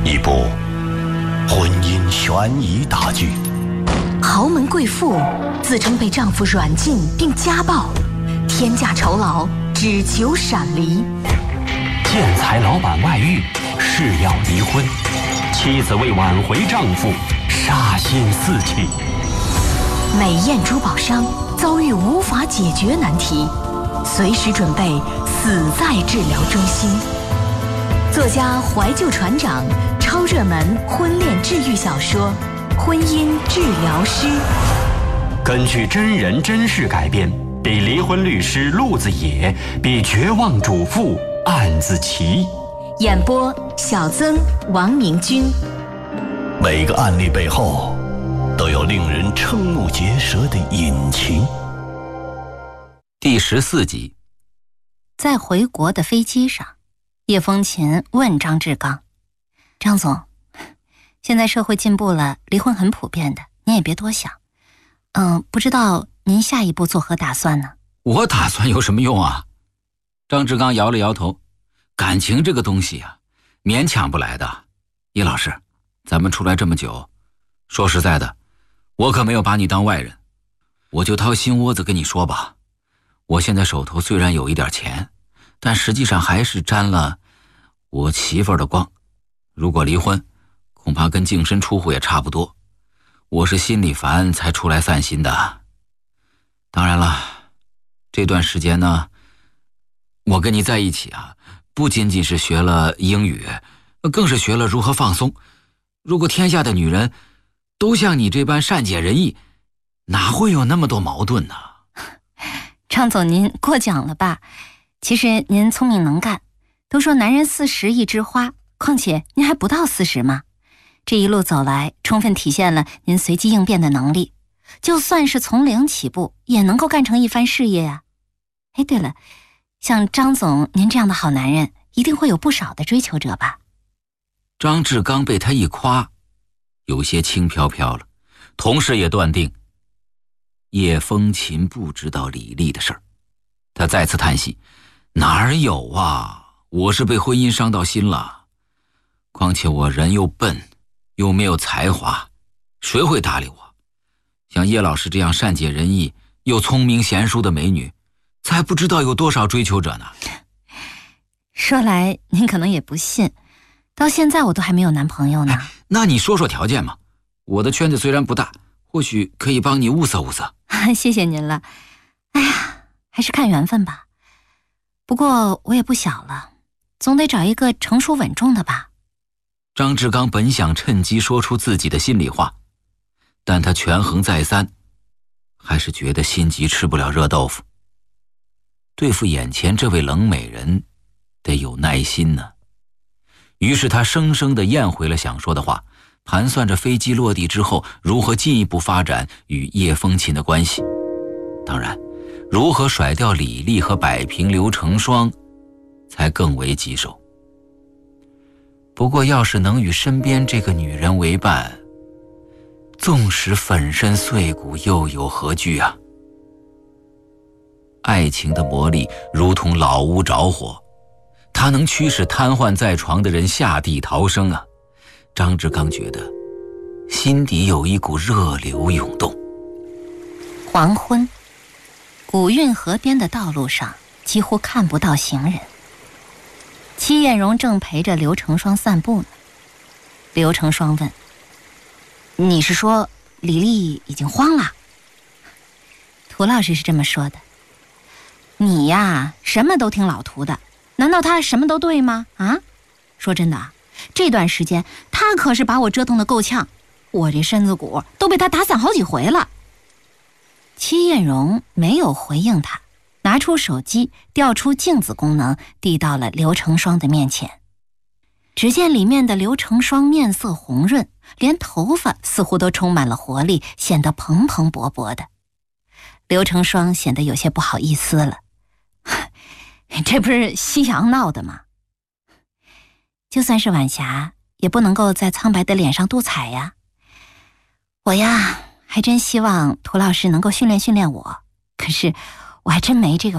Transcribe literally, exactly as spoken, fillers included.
一部婚姻悬疑大剧。 豪门贵妇自称被丈夫软禁并家暴，天价酬劳只求闪离。 建材老板外遇，誓要离婚，妻子为挽回丈夫杀心四起。 美艳珠宝商遭遇无法解决难题，随时准备死在治疗中心。作家怀旧船长超热门婚恋治愈小说《婚姻治疗师》， 根据真人真事改编，比离婚律师陆子野，比绝望主妇案子奇。 演播小曾、王明君。 每个案例背后都有令人瞠目结舌的隐情。 第十四集。 在回国的飞机上，叶风琴问张志刚：张总，现在社会进步了，离婚很普遍的，您也别多想。嗯，不知道您下一步作何打算呢？ 我打算有什么用啊？张志刚摇了摇头，感情这个东西啊，勉强不来的。叶老师，咱们出来这么久，说实在的，我可没有把你当外人，我就掏心窝子跟你说吧，我现在手头虽然有一点钱，但实际上还是沾了我媳妇儿的光。如果离婚，恐怕跟净身出户也差不多。我是心里烦才出来散心的。当然了，这段时间呢，我跟你在一起啊，不仅仅是学了英语，更是学了如何放松。如果天下的女人都像你这般善解人意，哪会有那么多矛盾呢？ 张总您过奖了吧，其实您聪明能干，都说男人四十一枝花，况且您还不到四十嘛。这一路走来，充分体现了您随机应变的能力，就算是从零起步，也能够干成一番事业呀、啊。哎，对了，像张总您这样的好男人，一定会有不少的追求者吧？ 张志刚被他一夸，有些轻飘飘了，同时也断定叶风琴不知道李丽的事儿。他再次叹息：哪儿有啊，我是被婚姻伤到心了，况且我人又笨又没有才华，谁会搭理我？像叶老师这样善解人意又聪明贤淑的美女，才不知道有多少追求者呢。 说来您可能也不信，到现在我都还没有男朋友呢。 哎，那你说说条件嘛，我的圈子虽然不大，或许可以帮你物色物色。 谢谢您了。哎呀，还是看缘分吧。不过我也不小了，总得找一个成熟稳重的吧。 张志刚本想趁机说出自己的心里话，但他权衡再三，还是觉得心急吃不了热豆腐。对付眼前这位冷美人，得有耐心呢。于是他生生地咽回了想说的话，盘算着飞机落地之后如何进一步发展与叶风琴的关系。当然，如何甩掉李丽和摆平刘成双，才更为棘手。不过要是能与身边这个女人为伴，纵使粉身碎骨又有何惧啊？爱情的魔力如同老屋着火，它能驱使瘫痪在床的人下地逃生啊！张志刚觉得心底有一股热流涌动。 黄昏，古运河边的道路上几乎看不到行人。戚艳荣正陪着刘成双散步呢。刘成双问：你是说李丽已经慌了？涂老师是这么说的。你呀，什么都听老涂的，难道他什么都对吗？啊，说真的，这段时间他可是把我折腾得够呛，我这身子骨都被他打散好几回了。戚艳荣没有回应他，拿出手机，调出镜子功能，递到了刘成双的面前。只见里面的刘成双面色红润，连头发似乎都充满了活力，显得蓬蓬勃勃的。刘成双显得有些不好意思了，这不是夕阳闹的吗？就算是晚霞，也不能够在苍白的脸上镀彩呀。我呀，还真希望涂老师能够训练训练我，可是我还真没这个